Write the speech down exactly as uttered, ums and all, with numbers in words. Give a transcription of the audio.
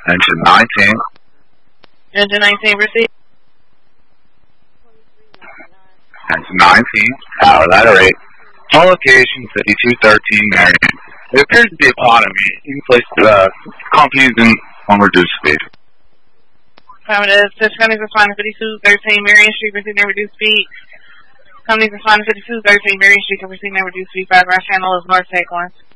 Engine nineteen. Engine nineteen, proceed. Engine nineteen, power ladder eight. All location fifty-two thirteen Marion. It appears to be a pot of meat. You can place the confusion on reduced speed. Affirmative. Touch companies responding fifty-two thirteen Marion Street, proceeding at reduced speed. Companies responding fifty-two thirteen Marion Street, proceeding at reduced speed. Background channel is North Take one.